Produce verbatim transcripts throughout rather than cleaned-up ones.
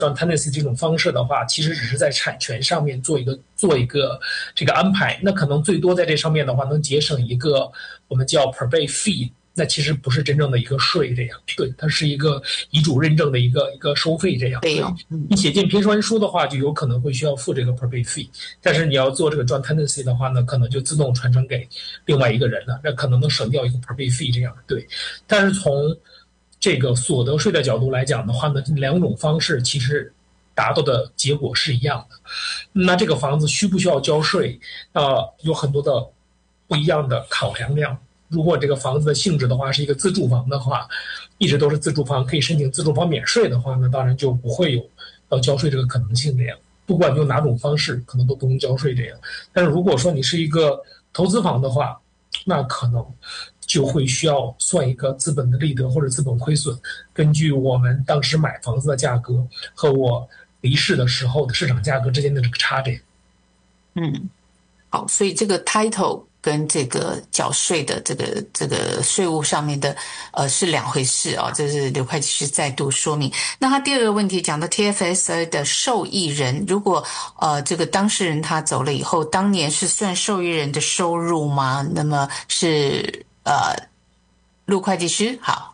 joint tenancy 这种方式的话，其实只是在产权上面做一个做一个这个安排，那可能最多在这上面的话能节省一个我们叫 probate fee。那其实不是真正的一个税，这样对，它是一个遗嘱认证的一个一个收费，这样对。你写进平传书的话，就有可能会需要付这个 probate fee， 但是你要做这个 joint tenancy 的话呢，可能就自动传承给另外一个人了，那可能能省掉一个 probate fee， 这样对。但是从这个所得税的角度来讲的话呢，两种方式其实达到的结果是一样的。那这个房子需不需要交税？呃，有很多的不一样的考量量。如果这个房子的性质的话是一个自住房的话，一直都是自住房，可以申请自住房免税的话呢，当然就不会有要交税这个可能性这样。不管用哪种方式，可能都不用交税这样。但是如果说你是一个投资房的话，那可能就会需要算一个资本的利得或者资本亏损，根据我们当时买房子的价格和我离世的时候的市场价格之间的这个差别。 嗯，好，所以这个 title跟这个缴税的这个这个税务上面的呃是两回事啊，这是刘会计师再度说明。那他第二个问题讲到 T F S A 的受益人，如果呃这个当事人他走了以后，当年是算受益人的收入吗？那么是呃陆会计师好。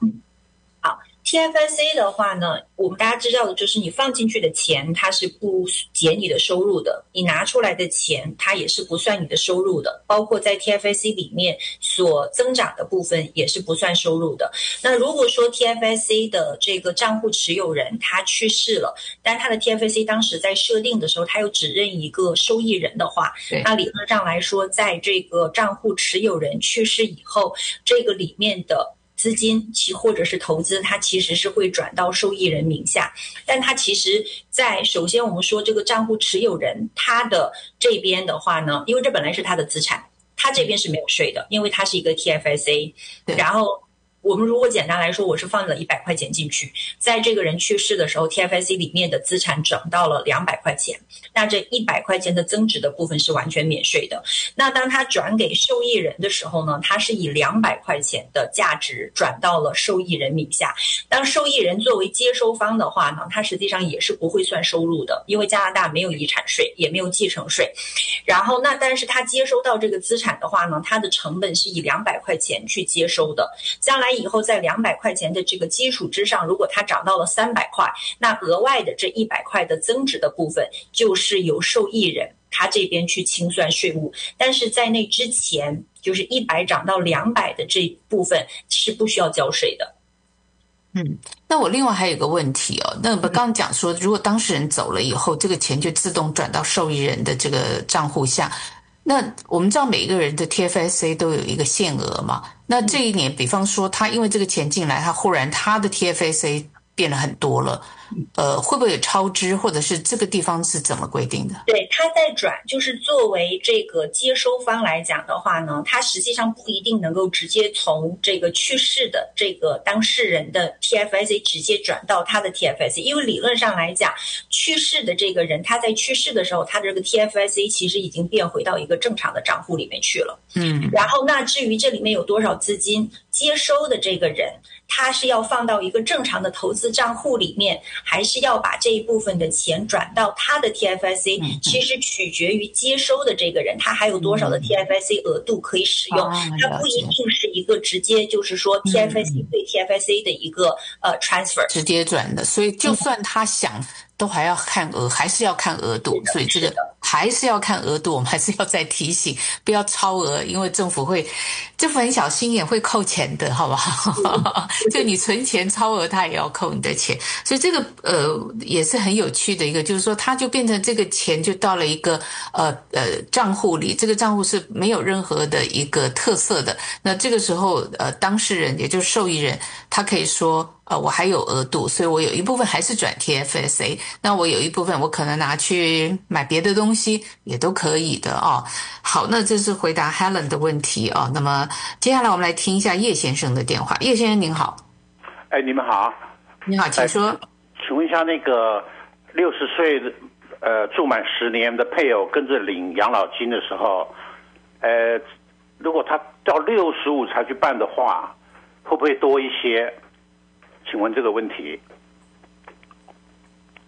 T F S A 的话呢，我们大家知道的就是你放进去的钱它是不减你的收入的，你拿出来的钱它也是不算你的收入的，包括在 T F S A 里面所增长的部分也是不算收入的。那如果说 T F S A 的这个账户持有人他去世了，但他的 T F S A 当时在设定的时候他又只认一个受益人的话，那理论上来说，在这个账户持有人去世以后，这个里面的资金其或者是投资，它其实是会转到受益人名下，但它其实在首先我们说这个账户持有人他的这边的话呢，因为这本来是他的资产，他这边是没有税的，因为它是一个 T F S A， 然后我们如果简单来说，我是放了一百块钱进去，在这个人去世的时候 T F S A 里面的资产涨到了两百块钱，那这一百块钱的增值的部分是完全免税的。那当他转给受益人的时候呢，他是以两百块钱的价值转到了受益人名下。当受益人作为接收方的话呢，他实际上也是不会算收入的，因为加拿大没有遗产税，也没有继承税。然后那但是他接收到这个资产的话呢，他的成本是以两百块钱去接收的，将来以后在两百块钱的这个基础之上，如果它涨到了三百块，那额外的这一百块的增值的部分就是由受益人他这边去清算税务，但是在那之前就是一百涨到两百的这部分是不需要交税的。 嗯，那我另外还有一个问题哦，那我刚刚讲说，如果当事人走了以后，这个钱就自动转到受益人的这个账户下。那我们知道每个人的 T F S A 都有一个限额嘛，那这一年比方说他因为这个钱进来，他忽然他的 T F S A 变了很多了，呃，会不会有超支，或者是这个地方是怎么规定的？ 对，他在转，就是作为这个接收方来讲的话呢，他实际上不一定能够直接从这个去世的这个当事人的 T F S A 直接转到他的 T F S A， 因为理论上来讲，去世的这个人他在去世的时候，他的这个 T F S A 其实已经变回到一个正常的账户里面去了。嗯，然后那至于这里面有多少资金，接收的这个人他是要放到一个正常的投资账户里面，还是要把这一部分的钱转到他的 T F S A， 其实取决于接收的这个人他还有多少的 T F S A 额度可以使用，它不一定是一个直接就是说 T F S A 对 T F S A 的一个呃 transfer 直接转的，所以就算他想都还要看额，还是要看额度，所以这个还是要看额度，我们还是要再提醒不要超额，因为政府会政府很小心眼，会扣钱的，好不好？就你存钱超额，他也要扣你的钱，所以这个呃也是很有趣的一个，就是说它就变成这个钱就到了一个呃呃账户里，这个账户是没有任何的一个特色的。那这个时候呃当事人也就是受益人，他可以说呃我还有额度，所以我有一部分还是转 T F S A， 那我有一部分我可能拿去买别的东西也都可以的哦。好，那这是回答 Helen 的问题哦。那么接下来我们来听一下叶先生的电话。叶先生您好。 哎，你们好。 你好，请说。 请问一下，那个六十岁呃住满十年的配偶跟着领养老金的时候，呃，如果他到六十五才去办的话，会不会多一些？请问这个问题。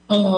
呃